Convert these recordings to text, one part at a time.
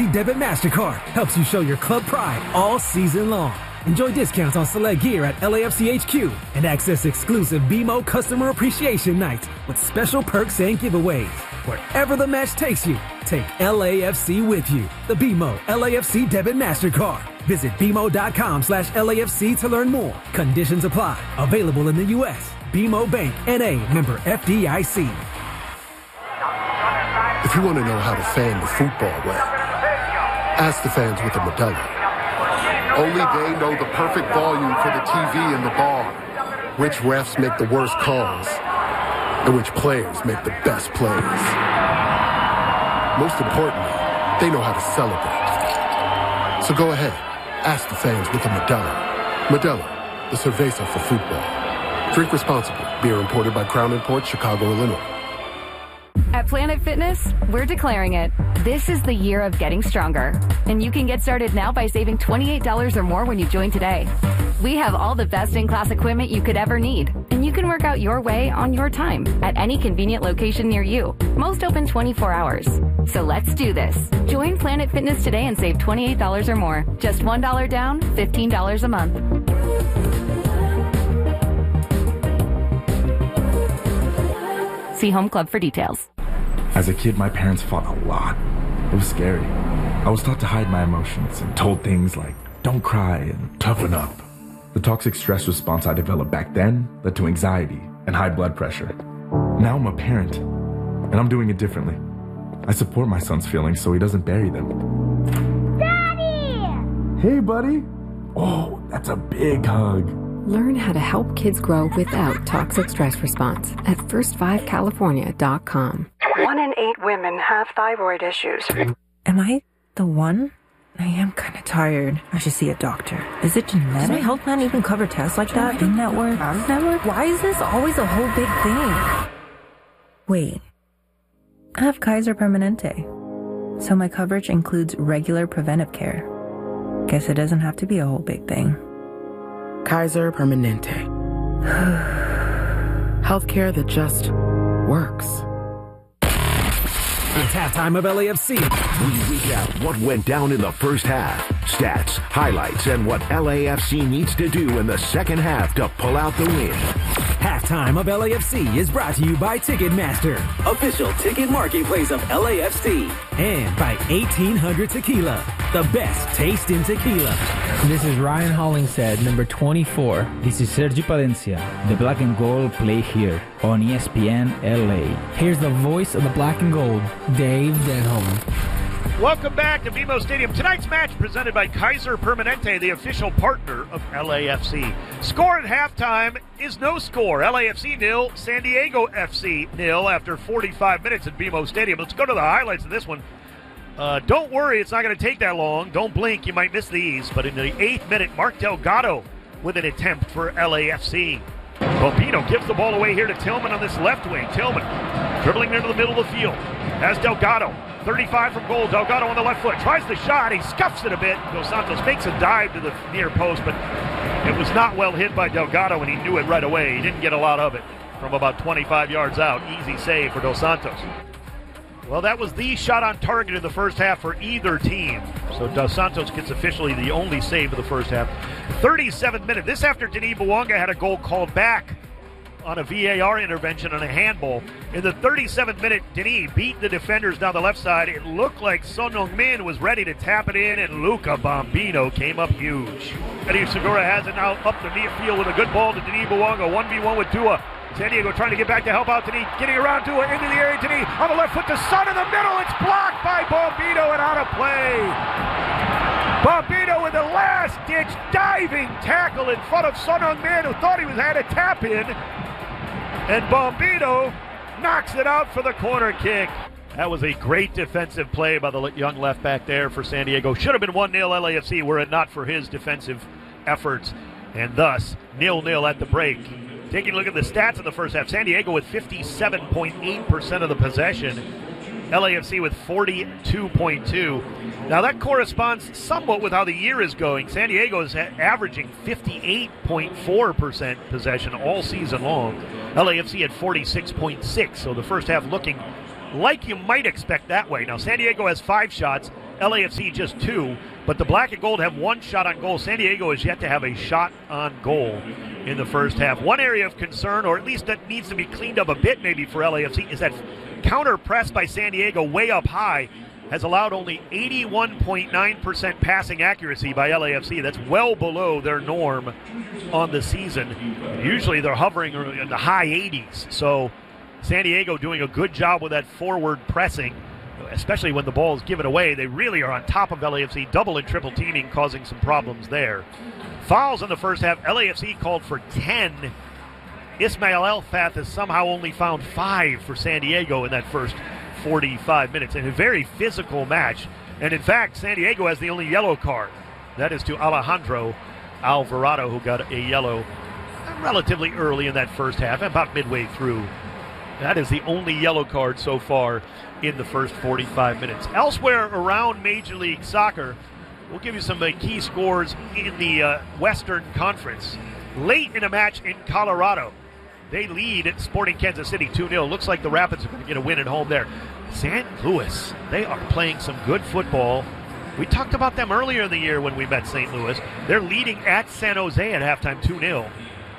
LAFC Debit MasterCard helps you show your club pride all season long. Enjoy discounts on select gear at LAFC HQ and access exclusive BMO customer appreciation nights with special perks and giveaways. Wherever the match takes you, take LAFC with you. The BMO LAFC Debit MasterCard. Visit BMO.com/LAFC to learn more. Conditions apply. Available in the U.S. BMO Bank, N.A. member FDIC. If you want to know how to fan the football well, ask the fans with a Modelo. Only they know the perfect volume for the TV and the bar, which refs make the worst calls, and which players make the best plays. Most importantly, they know how to celebrate. So go ahead, ask the fans with a Modelo. Modelo, the cerveza for football. Drink responsibly. Beer imported by Crown Imports, Chicago, Illinois. At Planet Fitness, we're declaring it. This is the year of getting stronger. And you can get started now by saving $28 or more when you join today. We have all the best-in-class equipment you could ever need. And you can work out your way on your time at any convenient location near you. Most open 24 hours. So let's do this. Join Planet Fitness today and save $28 or more. Just $1 down, $15 a month. See Home Club for details. As a kid, my parents fought a lot. It was scary. I was taught to hide my emotions and told things like, don't cry and toughen up. The toxic stress response I developed back then led to anxiety and high blood pressure. Now I'm a parent, and I'm doing it differently. I support my son's feelings so he doesn't bury them. Daddy! Hey, buddy. Oh, that's a big hug. Learn how to help kids grow without toxic stress response at first5california.com. 1 in 8 women have thyroid issues. Am I the one? I am kind of tired. I should see a doctor. Is it genetic? Does my health plan even cover tests like that? In-network? Out-of-network? Why is this always a whole big thing? Wait. I have Kaiser Permanente. So my coverage includes regular preventive care. Guess it doesn't have to be a whole big thing. Kaiser Permanente. Healthcare that just works. It's halftime of LAFC. We recap what went down in the first half, stats, highlights, and what LAFC needs to do in the second half to pull out the win. Halftime of LAFC is brought to you by Ticketmaster, official ticket marketplace of LAFC, and by 1800 Tequila, the best taste in tequila. This is Ryan Hollingshead, number 24. This is Sergio Palencia. The Black and Gold play here on ESPN LA. Here's the voice of the Black and Gold, Dave Denholm. Welcome back to BMO Stadium. Tonight's match presented by Kaiser Permanente, the official partner of LAFC. Score at halftime is no score. LAFC 0, San Diego FC 0 after 45 minutes at BMO Stadium. Let's go to the highlights of this one. Don't worry, it's not going to take that long. Don't blink, you might miss these. But in the 8th minute, Mark Delgado with an attempt for LAFC. Bombino gives the ball away here to Tillman on this left wing. Tillman dribbling into the middle of the field. Has Delgado. 35 from goal. Delgado on the left foot. Tries the shot. He scuffs it a bit. Dos Santos makes a dive to the near post, but it was not well hit by Delgado, and he knew it right away. He didn't get a lot of it from about 25 yards out. Easy save for Dos Santos. Well, that was the shot on target in the first half for either team. So Dos Santos gets officially the only save of the first half. 37th minute. This after Denis Bouanga had a goal called back on a VAR intervention on a handball. In the 37th minute, Denis beat the defenders down the left side. It looked like Son Heung-min was ready to tap it in, and Luca Bombino came up huge. Eddie Segura has it now up the near field with a good ball to Denis Bouanga. 1v1 with Dua. San Diego trying to get back to help out Denis. Getting around Dua into the area. Denis on the left foot to Son in the middle. It's blocked by Bombino and out of play. Bombino with the last-ditch diving tackle in front of Son Heung-min, who thought he had a tap in. And Bombino knocks it out for the corner kick. That was a great defensive play by the young left back there for San Diego. Should have been 1-0 LAFC were it not for his defensive efforts. And thus, 0-0 at the break. Taking a look at the stats in the first half. San Diego with 57.8% of the possession. LAFC with 42.2%. Now that corresponds somewhat with how the year is going. San Diego is averaging 58.4% possession all season long. LAFC at 46.6%. So the first half looking like you might expect that way. Now San Diego has 5 shots. LAFC just 2, but the Black and Gold have 1 shot on goal. San Diego has yet to have a shot on goal in the first half. One area of concern, or at least that needs to be cleaned up a bit maybe for LAFC, is that counter press by San Diego way up high has allowed only 81.9% passing accuracy by LAFC. That's well below their norm on the season. Usually they're hovering in the high 80s. So San Diego doing a good job with that forward pressing, especially when the ball is given away. They really are on top of LAFC, double and triple teaming, causing some problems there. Fouls in the first half, LAFC called for 10. Ismail Elfath has somehow only found 5 for San Diego in that first 45 minutes in a very physical match. And in fact, San Diego has the only yellow card. That is to Alejandro Alvarado, who got a yellow relatively early in that first half, about midway through. That is the only yellow card so far in the first 45 minutes. Elsewhere around Major League Soccer, we'll give you some key scores in the Western Conference. Late in a match in Colorado, they lead at Sporting Kansas City 2-0. Looks like the Rapids are going to get a win at home there. St. Louis, they are playing some good football. We talked about them earlier in the year when we met St. Louis. They're leading at San Jose at halftime 2-0.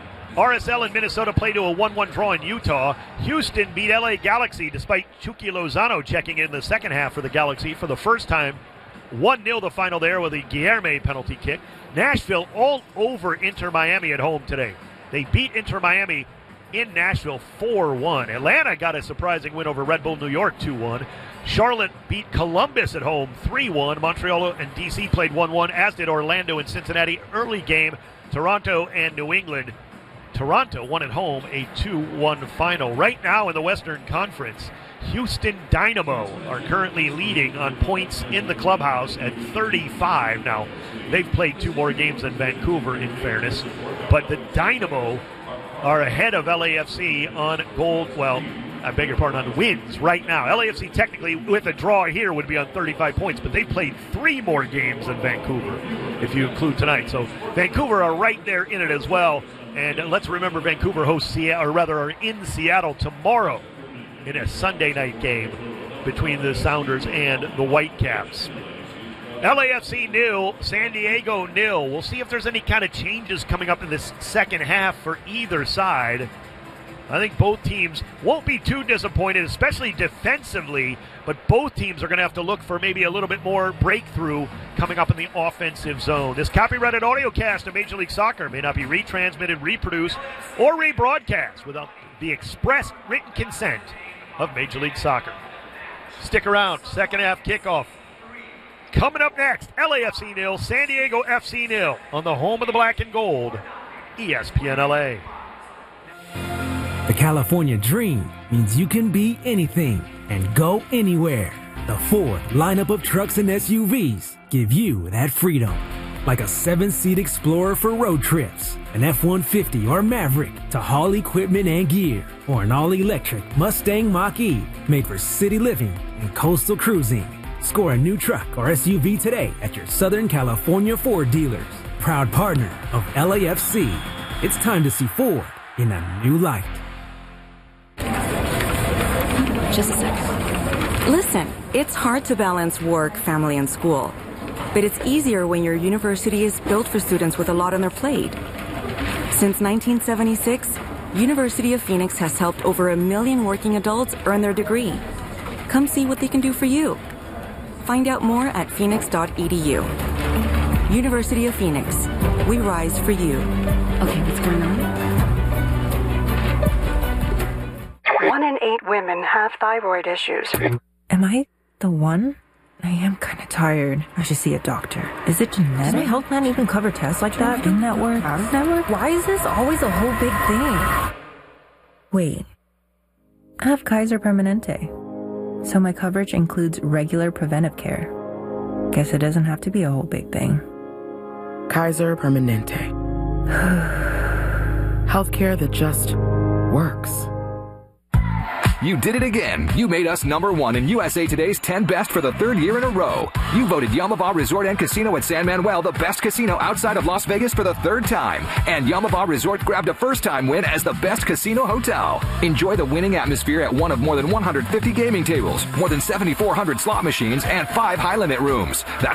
RSL in Minnesota played to a 1-1 draw in Utah. Houston beat LA Galaxy despite Chucky Lozano checking in the second half for the Galaxy for the first time. 1-0 the final there with a Guilherme penalty kick. Nashville all over Inter Miami at home today. They beat Inter Miami in Nashville 4-1. Atlanta got a surprising win over Red Bull New York 2-1. Charlotte beat Columbus at home 3-1. Montreal and DC played 1-1, as did Orlando and Cincinnati. Early game, Toronto and New England. Toronto won at home a 2-1 final. Right now in the Western Conference, Houston Dynamo are currently leading on points in the clubhouse at 35. Now, they've played 2 more games than Vancouver, in fairness, but the Dynamo are ahead of LAFC on gold, well, I beg your pardon, on wins right now. LAFC technically, with a draw here, would be on 35 points, but they've played 3 more games than Vancouver, if you include tonight. So Vancouver are right there in it as well. And let's remember, Vancouver hosts Seattle, or rather are in Seattle tomorrow in a Sunday night game between the Sounders and the Whitecaps. LAFC 0, San Diego 0. We'll see if there's any kind of changes coming up in this second half for either side. I think both teams won't be too disappointed, especially defensively, but both teams are going to have to look for maybe a little bit more breakthrough coming up in the offensive zone. This copyrighted audiocast of Major League Soccer may not be retransmitted, reproduced, or rebroadcast without the express written consent of Major League Soccer. Stick around, second half kickoff. Coming up next, LAFC 0, San Diego FC 0 on the home of the black and gold, ESPN LA. The California dream means you can be anything and go anywhere. The Ford lineup of trucks and SUVs give you that freedom. Like a 7-seat Explorer for road trips, an F-150 or Maverick to haul equipment and gear, or an all-electric Mustang Mach-E made for city living and coastal cruising. Score a new truck or SUV today at your Southern California Ford dealers. Proud partner of LAFC. It's time to see Ford in a new light. Just a second. Listen, it's hard to balance work, family, and school. But it's easier when your university is built for students with a lot on their plate. Since 1976, University of Phoenix has helped over 1 million working adults earn their degree. Come see what they can do for you. Find out more at phoenix.edu. University of Phoenix. We rise for you. Okay, what's going on? 1 in 8 women have thyroid issues. Am I the one? I am kind of tired. I should see a doctor. Is it genetic? Does my health plan even cover tests like that? In-network? Out-of-network? Why is this always a whole big thing? Wait. I have Kaiser Permanente. So my coverage includes regular preventive care. Guess it doesn't have to be a whole big thing. Kaiser Permanente. Healthcare that just works. you did it again. You made us #1 in USA Today's 10 Best for the third year in a row. You voted Yamava Resort and Casino at San Manuel the best casino outside of Las Vegas for the third time. And Yamava Resort grabbed a first-time win as the best casino hotel. Enjoy the winning atmosphere at one of more than 150 gaming tables, more than 7,400 slot machines, and 5 high-limit rooms. That's